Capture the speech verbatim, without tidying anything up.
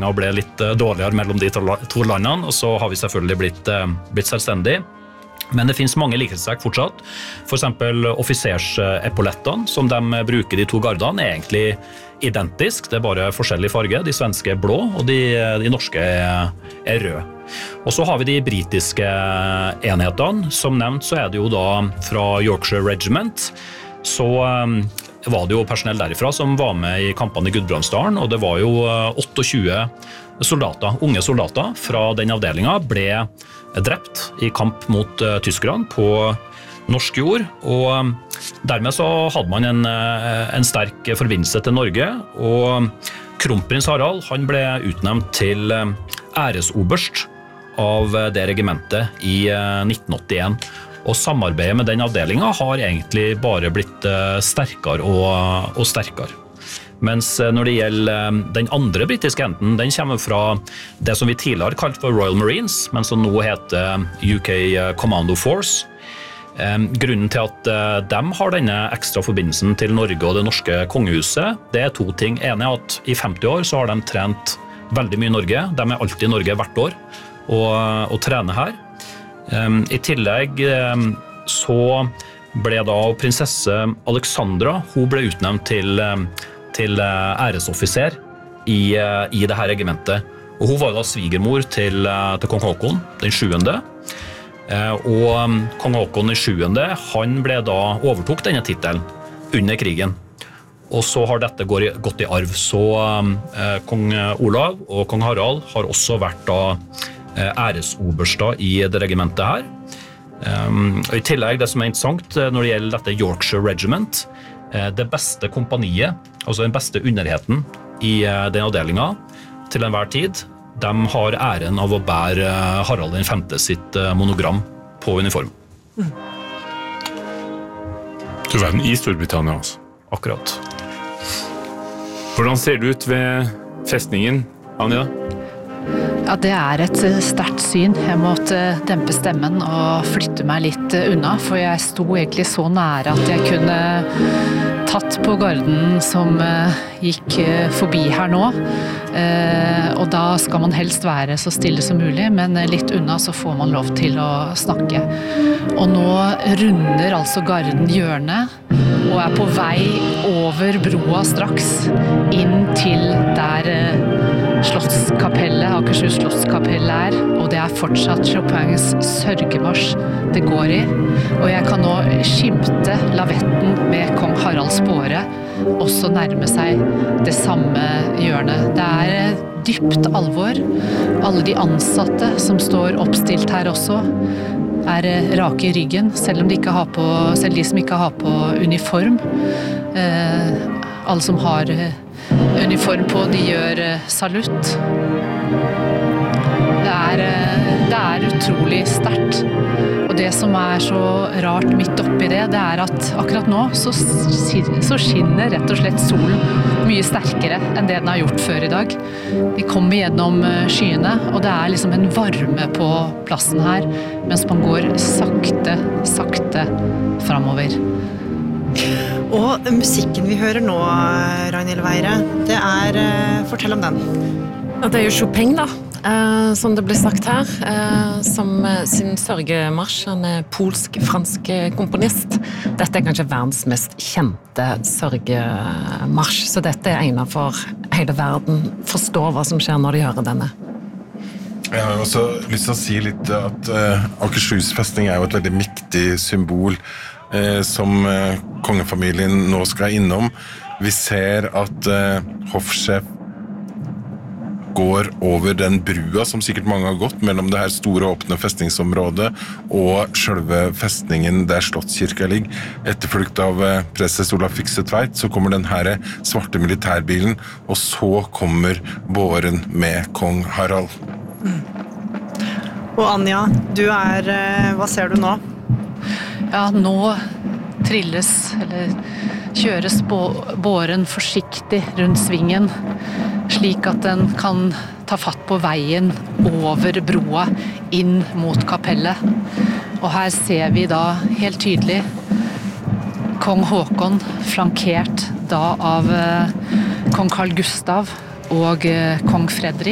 forhandlinger ble litt dårligere mellom de to landene, og så har vi selvfølgelig blitt, blitt selvstendige. Men det finnes mange likhetstrekk fortsatt. For eksempel offisersepolettene som de bruker de to gardene er egentlig identisk, det er bare forskjellig farge. De svenske er blå, og de, de norske er, er røde. Og så har vi de britiske enhetene. Som nevnt så er det jo da fra Yorkshire Regiment, så um, var det jo personell derifra som var med i kampene i Gudbrandsdalen, og det var jo tjueåtte soldater, unge soldater fra den avdelingen ble drept i kamp mot uh, tyskerne på norsk jord, og um, dermed så hadde man en, uh, en sterk forbindelse til Norge, og kronprins Harald, han ble utnevnt til um, æresoberst av uh, det regimentet i uh, nitten åttien, og samarbeidet med den avdelingen har egentlig bare blitt uh, sterkere og, og sterkere. Mens når det gjelder den andre britiske enden, den kommer fra det som vi tidligere kalte for Royal Marines, men som nå heter U K Commando Force. Grunnen til at de har denne ekstra forbindelsen til Norge og det norske kongehuset, det er to ting. En er at i femti år så har de trent veldig mye i Norge. De er alltid i Norge hvert år og, og trener her. I tillegg så ble da prinsesse Alexandra, hun ble utnevnt til til æresoffiser i, i det her regimentet. Og hun var da svigermor til, til kong Håkon den sjuende. Og kong Håkon den sjuende, han ble da overtok denne titelen under krigen. Og så har dette gått i arv. Så eh, kong Olav og kong Harald har også vært da eh, æresoberster i det regimentet her. Um, og i tillegg, det som er interessant når det gjelder dette Yorkshire Regiment, det beste kompaniet, altså den beste underheten i den avdelingen til enhver tid, de har æren av å bære Harald den femte sitt monogram på uniform. Mm. Du var i Storbritannia altså. Akkurat. Hvordan ser det ut ved festningen, Anja? Ja, det er et sterkt syn. Jeg måtte dempe stemmen og flytte meg litt unna, for jeg sto egentlig så nære at jeg kunne tatt på garden som gikk forbi her nå. Og da skal man helst være så stille som mulig, men litt unna så får man lov til å snakke. Og nå runder altså garden hjørnet og er på vei over broa straks inn til der Slottskapellet, Akershus Slottskapell er, og det er fortsatt Chopins sørgemarsj det går i. Og jeg kan nå skimte lavetten med kong Haralds båre også nærme seg det samme hjørnet. Det er dypt alvor. Alle de ansatte som står oppstilt her også er rake i ryggen, selv om de ikke har på, selv de som ikke har på uniform. Eh, alle som har uniform på, de gjør salutt. Det er, det er utrolig sterkt. Og det som er så rart midt oppi det, det er at akkurat nå så, så skinner rett og slett solen mye sterkere enn det den har gjort før i dag. Vi kommer gjennom skyene, og det er liksom en varme på plassen her, mens man går sakte, sakte fremover. Og musikken vi hører nå, Ragnhild Weire, det er, fortell om den. Ja, det er jo Chopin da, eh, som det ble sagt her, eh, som sin sørgemarsj. Han er polsk-fransk komponist. Dette er kanskje verdens mest kjente sørgemarsj, så dette er egnet for hele verden forstår hva som skjer når de hører denne. Jeg har jo også lyst til å si litt at uh, Akershus festning er jo et veldig viktig symbol uh, som uh, kongefamilien nå skal innom. Vi ser at uh, hoffsjef går over den brua som sikkert mange har gått mellom det her store åpne festningsområdet og selve festningen der Slottskirka ligger. Etterfulgt av uh, preses Olaf Fiksetveit så kommer den her svarte militærbilen, og så kommer båren med kong Harald. Mm. Og Anja, du er, hva ser du nå? Ja, nå trilles, eller kjøres båren forsiktig rundt svingen, slik at den kan ta fatt på veien over broa inn mot kapellet. Og her ser vi da helt tydelig kong Håkon flankert da av kong Carl Gustav og kong Fredrik.